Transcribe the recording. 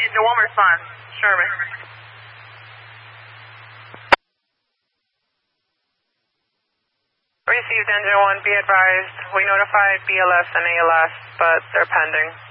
Angel 1, respond. Sherman. Received Engine 1, be advised. We notified BLS and ALS, but they're pending.